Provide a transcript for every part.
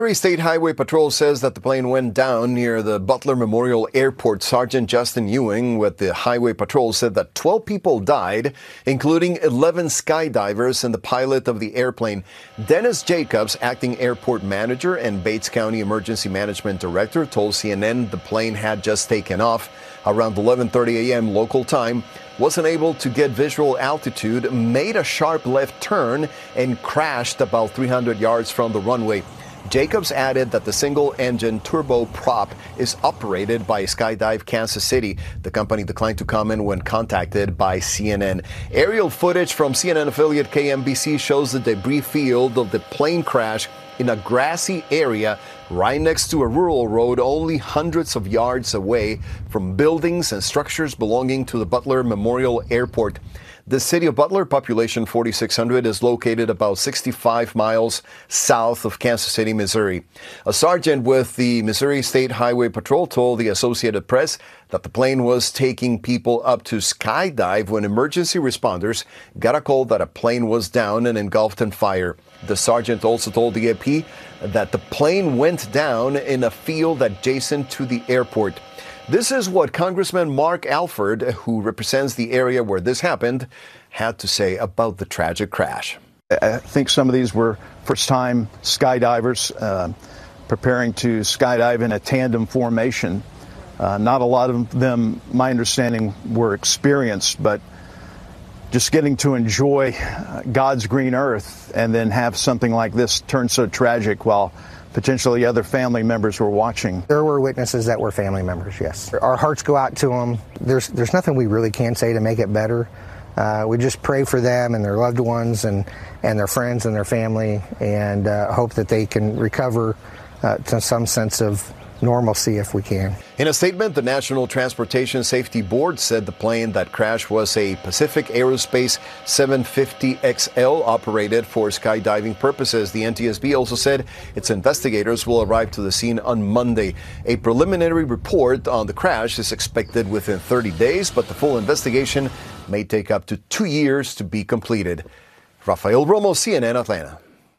Missouri State Highway Patrol says that the plane went down near the Butler Memorial Airport. Sergeant Justin Ewing with the Highway Patrol said that 12 people died, including 11 skydivers and the pilot of the airplane. Dennis Jacobs, acting airport manager and Bates County Emergency Management Director, told CNN the plane had just taken off around 11:30 a.m. local time, wasn't able to get visual altitude, made a sharp left turn, and crashed about 300 yards from the runway. Jacobs added that the single-engine turboprop is operated by Skydive Kansas City. The company declined to comment when contacted by CNN. Aerial footage from CNN affiliate KMBC shows the debris field of the plane crash in a grassy area right next to a rural road only hundreds of yards away from buildings and structures belonging to the Butler Memorial Airport. The city of Butler, population 4,600, is located about 65 miles south of Kansas City, Missouri. A sergeant with the Missouri State Highway Patrol told the Associated Press that the plane was taking people up to skydive when emergency responders got a call that a plane was down and engulfed in fire. The sergeant also told the AP that the plane went down in a field adjacent to the airport. This is what Congressman Mark Alford, who represents the area where this happened, had to say about the tragic crash. I think some of these were first-time skydivers preparing to skydive in a tandem formation. Not a lot of them, my understanding, were experienced, but just getting to enjoy God's green earth and then have something like this turn so tragic while potentially other family members were watching. There were witnesses that were family members, yes. Our hearts go out to them. There's nothing we really can say to make it better. We just pray for them and their loved ones and their friends and their family, and hope that they can recover to some sense of normalcy if we can. In a statement, the National Transportation Safety Board said the plane that crashed was a Pacific Aerospace 750XL operated for skydiving purposes. The NTSB also said its investigators will arrive to the scene on Monday. A preliminary report on the crash is expected within 30 days, but the full investigation may take up to 2 years to be completed. Rafael Romo, CNN, Atlanta.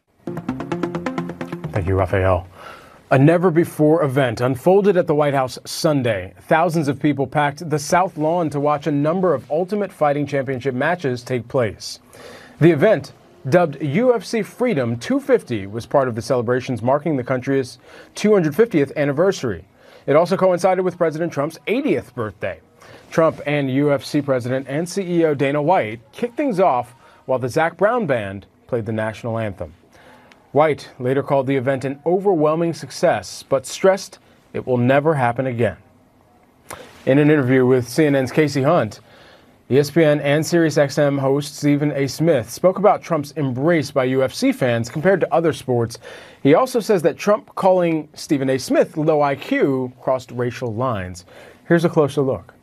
Thank you, Rafael. A never-before event unfolded at the White House Sunday. Thousands of people packed the South Lawn to watch a number of Ultimate Fighting Championship matches take place. The event, dubbed UFC Freedom 250, was part of the celebrations marking the country's 250th anniversary. It also coincided with President Trump's 80th birthday. Trump and UFC President and CEO Dana White kicked things off while the Zac Brown Band played the national anthem. White later called the event an overwhelming success, but stressed it will never happen again. In an interview with CNN's Casey Hunt, ESPN and SiriusXM host Stephen A. Smith spoke about Trump's embrace by UFC fans compared to other sports. He also says that Trump calling Stephen A. Smith low IQ crossed racial lines. Here's a closer look.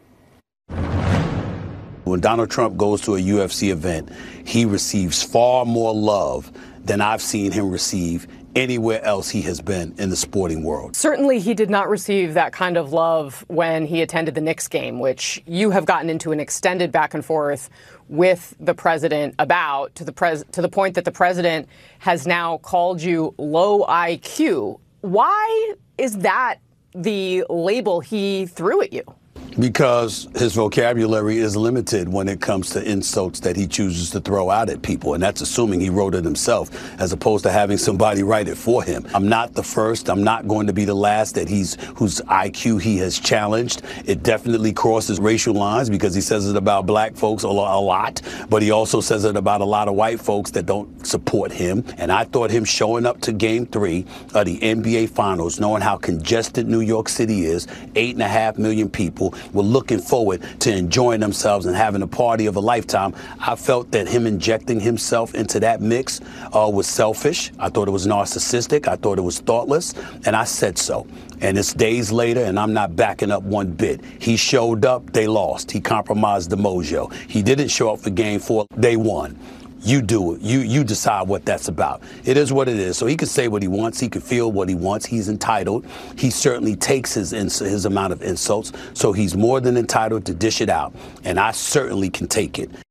When Donald Trump goes to a UFC event, he receives far more love than I've seen him receive anywhere else he has been in the sporting world. Certainly he did not receive that kind of love when he attended the Knicks game, which you have gotten into an extended back and forth with the president about, to the point that the president has now called you low IQ. Why is that the label he threw at you? Because his vocabulary is limited when it comes to insults that he chooses to throw out at people. And that's assuming he wrote it himself, as opposed to having somebody write it for him. I'm not the first. I'm not going to be the last whose IQ he has challenged. It definitely crosses racial lines because he says it about black folks a lot, but he also says it about a lot of white folks that don't support him. And I thought him showing up to Game 3 of the NBA Finals, knowing how congested New York City is, 8.5 million people, were looking forward to enjoying themselves and having a party of a lifetime. I felt that him injecting himself into that mix was selfish. I thought it was narcissistic. I thought it was thoughtless. And I said so. And it's days later, and I'm not backing up one bit. He showed up, they lost. He compromised the mojo. He didn't show up for Game 4, they won. You do it. You decide what that's about. It is what it is. So he can say what he wants. He can feel what he wants. He's entitled. He certainly takes his amount of insults. So he's more than entitled to dish it out. And I certainly can take it.